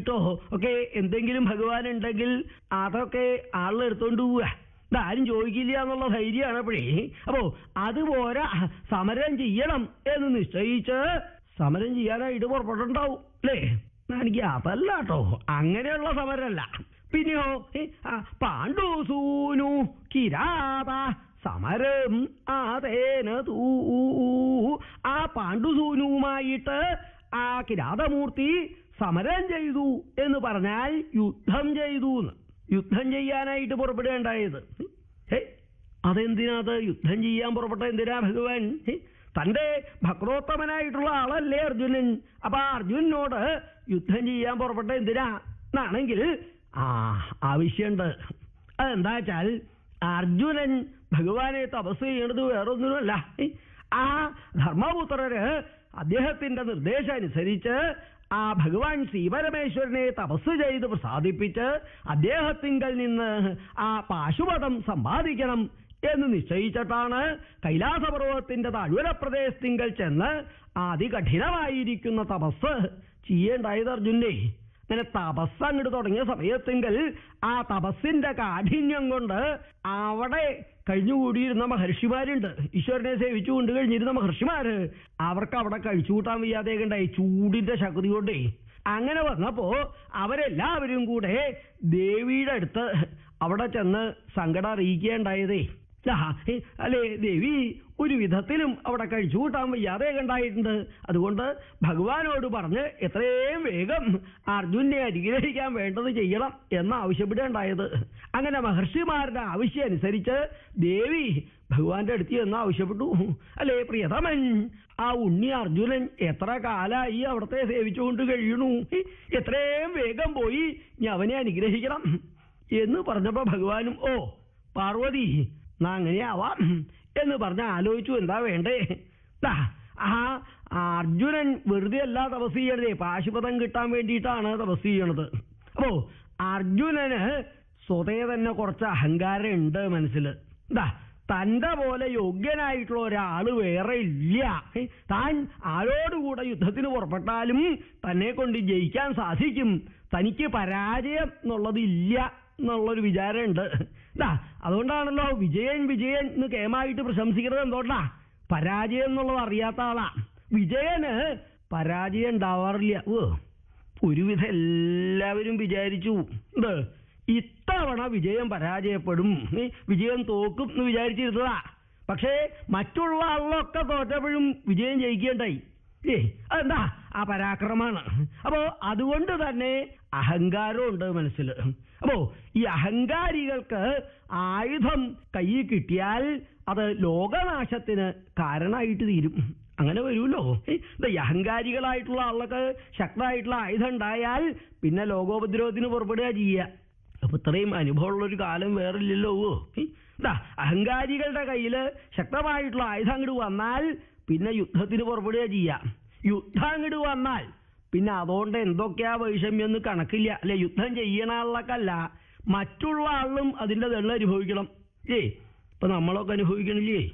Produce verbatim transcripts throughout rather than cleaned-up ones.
വാങ്ങാനായിട്ടോ ഒക്കെ എന്തെങ്കിലും ഭഗവാൻ ഉണ്ടെങ്കിൽ അതൊക്കെ ആളെടുത്തോണ്ട് പോവുക. ഇതാരും ചോദിക്കില്ല എന്നുള്ള ധൈര്യമാണ് അപ്പോഴേ. അപ്പോ അതുപോലെ സമരം ചെയ്യണം എന്ന് നിശ്ചയിച്ച് സമരം ചെയ്യാനായിട്ട് പുറപ്പെട്ടുണ്ടാവും അല്ലേ? എനിക്ക് അതല്ല കേട്ടോ, അങ്ങനെയുള്ള സമരമല്ല. പിന്നെയോ പാണ്ഡുസൂനു കിരാത സമരം ആതേന തൂ. ആ പാണ്ഡുസൂനുവുമായിട്ട് ആ കിരാതമൂർത്തി സമരം ചെയ്തു എന്ന് പറഞ്ഞാൽ യുദ്ധം ചെയ്തു എന്ന്. യുദ്ധം ചെയ്യാനായിട്ട് പുറപ്പെടുകയുണ്ടായത്. ഏ അതെന്തിനാത് യുദ്ധം ചെയ്യാൻ പുറപ്പെട്ട എന്തിനാ ഭഗവാൻ? തന്റെ ഭക്തോത്തമനായിട്ടുള്ള ആളല്ലേ അർജുനൻ. അപ്പൊ ആ അർജുനനോട് യുദ്ധം ചെയ്യാൻ പുറപ്പെട്ട എന്തിനാ എന്നാണെങ്കിൽ ആ ആവശ്യമുണ്ട്. അതെന്താ വെച്ചാൽ അർജുനൻ ഭഗവാനെ തപസ് ചെയ്യണത് വേറൊന്നിനുമല്ല. ആ ധർമ്മപുത്രര് അദ്ദേഹത്തിന്റെ നിർദ്ദേശം അനുസരിച്ച് ആ ഭഗവാൻ ശ്രീപരമേശ്വരനെ തപസ് ചെയ്ത് പ്രസാദിപ്പിച്ച് അദ്ദേഹത്തിങ്കൽ നിന്ന് ആ പാശുപതം സമ്പാദിക്കണം എന്ന് നിശ്ചയിച്ചിട്ടാണ് കൈലാസപർവ്വതത്തിന്റെ താഴ്വര പ്രദേശത്തിങ്കൽ ചെന്ന് അതികഠിനമായിരിക്കുന്ന തപസ് ചെയ്യേണ്ടായത് അർജുനെ. അങ്ങനെ തപസ് അങ്ങോട്ട് തുടങ്ങിയ സമയത്തെങ്കിൽ ആ തപസ്സിന്റെ കാഠിന്യം കൊണ്ട് അവിടെ കഴിഞ്ഞുകൂടിയിരുന്ന മഹർഷിമാരുണ്ട്, ഈശ്വരനെ സേവിച്ചു കൊണ്ട് കഴിഞ്ഞിരുന്ന മഹർഷിമാര്, അവർക്ക് അവിടെ കഴിച്ചു കൂട്ടാൻ വയ്യാതെ ഉണ്ടായി ചൂടിന്റെ ശക്തി കൊണ്ടേ. അങ്ങനെ വന്നപ്പോ അവരെല്ലാവരും കൂടെ ദേവിയുടെ അടുത്ത് അവിടെ ചെന്ന് സങ്കടം അറിയിക്കുകയുണ്ടായതേ. അല്ലേ ദേവി ഒരു വിധത്തിലും അവിടെ കഴിച്ചു കൂട്ടാൻ വയ്യാതെ ഉണ്ടായിട്ടുണ്ട്. അതുകൊണ്ട് ഭഗവാനോട് പറഞ്ഞ് എത്രയും വേഗം അർജുനെ അനുഗ്രഹിക്കാൻ വേണ്ടത് ചെയ്യണം എന്ന് ആവശ്യപ്പെടുകയുണ്ടായത്. അങ്ങനെ മഹർഷിമാരുടെ ആവശ്യം അനുസരിച്ച് ദേവി ഭഗവാന്റെ അടുത്ത് എന്ന് ആവശ്യപ്പെട്ടു. അല്ലേ പ്രിയതമൻ, ആ ഉണ്ണി അർജുനൻ എത്ര കാലായി അവിടത്തെ സേവിച്ചുകൊണ്ട് കഴിയണു, എത്രയും വേഗം പോയി ഞാൻ അവനെ അനുഗ്രഹിക്കണം എന്ന് പറഞ്ഞപ്പോ ഭഗവാനും ഓ പാർവതി എന്നാ അങ്ങനെയാവാം എന്ന് പറഞ്ഞ ആലോചിച്ചു എന്താ വേണ്ടേ. ആ അർജുനൻ വെറുതെ അല്ല തപസ് ചെയ്യണതേ, പാശുപതം കിട്ടാൻ വേണ്ടിയിട്ടാണ് തപസ് ചെയ്യണത്. അപ്പോ അർജുനന് സ്വതേ തന്നെ കുറച്ച് അഹങ്കാരം ഉണ്ട് മനസ്സിൽ. എന്താ തന്റെ പോലെ യോഗ്യനായിട്ടുള്ള ഒരാള് വേറെ ഇല്ല. താൻ ആരോടുകൂടെ യുദ്ധത്തിന് പുറപ്പെട്ടാലും തന്നെ കൊണ്ട് ജയിക്കാൻ സാധിക്കും, തനിക്ക് പരാജയം എന്നുള്ളത് ഇല്ല എന്നുള്ളൊരു വിചാരമുണ്ട്. ഇതാ അതുകൊണ്ടാണല്ലോ വിജയൻ വിജയൻ എന്ന് കേമായിട്ട് പ്രശംസിക്കുന്നത്. എന്തുകൊണ്ടാ? പരാജയം എന്നുള്ളത് അറിയാത്ത ആളാ. വിജയന് പരാജയം ഉണ്ടാവാറില്ല. ഓ ഒരുവിധം എല്ലാവരും വിചാരിച്ചു എന്ത് ഇത്തവണ വിജയം പരാജയപ്പെടും, വിജയം തോക്കും എന്ന് വിചാരിച്ചിരുന്നതാ. പക്ഷേ മറ്റുള്ള ആളിലൊക്കെ തോറ്റപ്പോഴും വിജയം ജയിക്കേണ്ടായി. ഏ അതെന്താ? ആ പരാക്രമാണ്. അപ്പോ അതുകൊണ്ട് തന്നെ അഹങ്കാരം ഉണ്ട് മനസ്സിൽ. അപ്പോ ഈ അഹങ്കാരികൾക്ക് ആയുധം കയ്യിൽ കിട്ടിയാൽ അത് ലോകനാശത്തിന് കാരണമായിട്ട് തീരും. അങ്ങനെ വരുമല്ലോ. ഈ അഹങ്കാരികളായിട്ടുള്ള ആളുകൾക്ക് ശക്തമായിട്ടുള്ള ആയുധം ഉണ്ടായാൽ പിന്നെ ലോകോപദ്രവത്തിന് പുറപ്പെടുക ചെയ്യുക. അപ്പൊ ഇത്രയും അനുഭവമുള്ളൊരു കാലം വേറില്ലല്ലോ. ഇതാ അഹങ്കാരികളുടെ കയ്യിൽ ശക്തമായിട്ടുള്ള ആയുധം അങ്ങോട്ട് വന്നാൽ പിന്നെ യുദ്ധത്തിന് പുറപ്പെടുക ചെയ്യാം. യുദ്ധം അങ്ങോട്ട് വന്നാൽ പിന്നെ അതുകൊണ്ട് എന്തൊക്കെയാ വൈഷമ്യം എന്ന് കണക്കില്ല. അല്ലെ യുദ്ധം ചെയ്യണ ആളൊക്കെയല്ല മറ്റുള്ള ആളും അതിൻ്റെ ദണ്ണം അനുഭവിക്കണം. ഏ ഇപ്പൊ നമ്മളൊക്കെ അനുഭവിക്കണില്ലേ?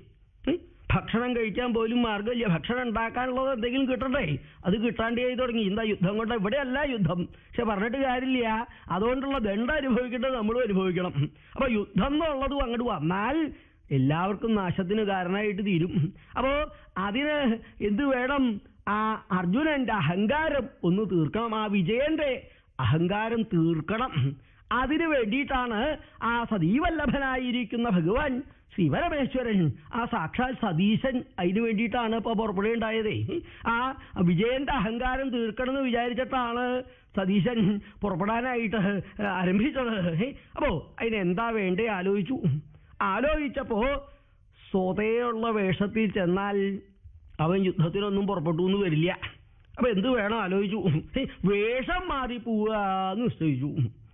ഭക്ഷണം കഴിക്കാൻ പോലും മാർഗമില്ല, ഭക്ഷണം ഉണ്ടാക്കാനുള്ളത് എന്തെങ്കിലും കിട്ടണ്ടേ, അത് കിട്ടാണ്ടേ തുടങ്ങി. എന്താ യുദ്ധം കൊണ്ട്? ഇവിടെയല്ല യുദ്ധം, പക്ഷെ പറഞ്ഞിട്ട് കാര്യമില്ല, അതുകൊണ്ടുള്ള ദണ്ഡം അനുഭവിക്കേണ്ടത് നമ്മളും അനുഭവിക്കണം. അപ്പൊ യുദ്ധം എന്നുള്ളതും അങ്ങോട്ട് വന്നാൽ എല്ലാവർക്കും നാശത്തിന് കാരണമായിട്ട് തീരും. അപ്പോ അതിന് എന്ത് വേണം? ആ അർജുനന്റെ അഹങ്കാരം ഒന്ന് തീർക്കണം, ആ വിജയന്റെ അഹങ്കാരം തീർക്കണം. അതിനു വേണ്ടിയിട്ടാണ് ആ സതീവല്ലഭനായിരിക്കുന്ന ഭഗവാൻ ശ്രീപരമേശ്വരൻ, ആ സാക്ഷാൽ സതീശൻ, അതിനു വേണ്ടിയിട്ടാണ് ഇപ്പൊ പുറപ്പെടുകയുണ്ടായതേ. ആ വിജയന്റെ അഹങ്കാരം തീർക്കണം എന്ന് വിചാരിച്ചിട്ടാണ് സതീശൻ പുറപ്പെടാനായിട്ട് ആരംഭിച്ചത്. അപ്പോ അതിനെന്താ വേണ്ടേ ആലോചിച്ചു. ആലോചിച്ചപ്പോ സ്വതയുള്ള വേഷത്തിൽ ചെന്നാൽ അവൻ യുദ്ധത്തിനൊന്നും പുറപ്പെട്ടു എന്ന് വരില്ല. അപ്പൊ എന്ത് വേണം ആലോചിച്ചു. വേഷം മാറി പോവാന്ന് നിശ്ചയിച്ചു.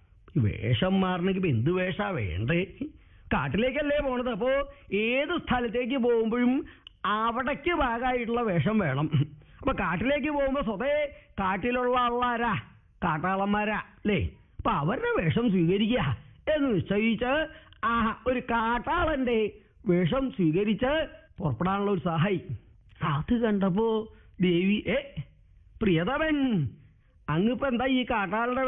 വേഷം മാറണമെങ്കിൽ ഇപ്പൊ എന്ത് വേഷാ വേണ്ടേ? കാട്ടിലേക്കല്ലേ പോണത്. അപ്പോ ഏത് സ്ഥലത്തേക്ക് പോകുമ്പോഴും അവിടേക്ക് ഭാഗമായിട്ടുള്ള വേഷം വേണം. അപ്പൊ കാട്ടിലേക്ക് പോകുമ്പോ സ്വതേ കാട്ടിലുള്ള ആളാരാ? കാട്ടാളന്മാരാ അല്ലേ? അപ്പൊ അവരുടെ വേഷം സ്വീകരിക്കുക എന്ന് നിശ്ചയിച്ച് ആ ഒരു കാട്ടാളന്റെ വേഷം സ്വീകരിച്ച് പുറപ്പെടാനുള്ള ഒരു സഹായി. അത് കണ്ടപ്പോ ദേവി ഏ പ്രിയതമൻ അങ്ങിപ്പോ എന്താ ഈ കാട്ടാളുടെ